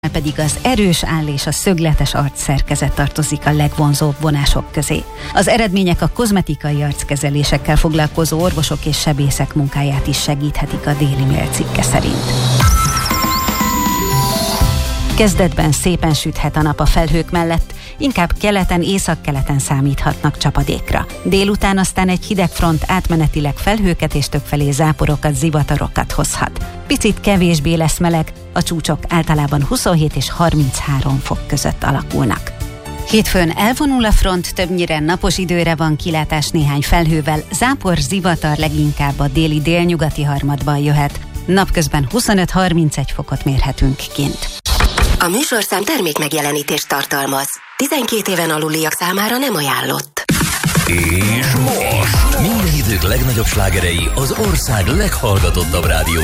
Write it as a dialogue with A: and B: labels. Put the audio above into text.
A: pedig az erős áll és a szögletes arcszerkezet tartozik a legvonzóbb vonások közé. Az eredmények a kozmetikai arckezelésekkel foglalkozó orvosok és sebészek munkáját is segíthetik a Déli Mail cikke szerint. Kezdetben szépen süthet a nap a felhők mellett, inkább keleten, északkeleten számíthatnak csapadékra. Délután aztán egy hideg front átmenetileg felhőket és többfelé záporokat, zivatarokat hozhat. Picit kevésbé lesz meleg, a csúcsok általában 27 és 33 fok között alakulnak. Hétfőn elvonul a front, többnyire napos időre van kilátás néhány felhővel, zápor, zivatar leginkább a déli délnyugati harmadban jöhet. Napközben 25-31 fokot mérhetünk kint.
B: A műsorszám termék megjelenítést tartalmaz. 12 éven aluliak számára nem ajánlott.
C: És most minden idők legnagyobb slágerei az ország leghallgatottabb rádió